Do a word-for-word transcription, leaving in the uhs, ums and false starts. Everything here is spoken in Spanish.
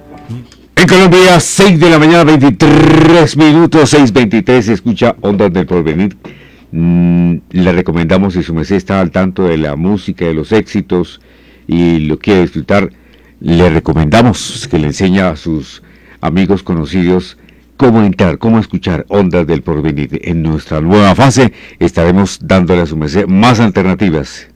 En Colombia, seis de la mañana, veintitrés minutos, seis veintitrés, se escucha Ondas del Porvenir. Mm, le recomendamos, si su merced está al tanto de la música, de los éxitos y lo quiere disfrutar, le recomendamos que le enseñe a sus amigos conocidos cómo entrar, cómo escuchar Ondas del Porvenir. En nuestra nueva fase estaremos dándole a su merced más alternativas.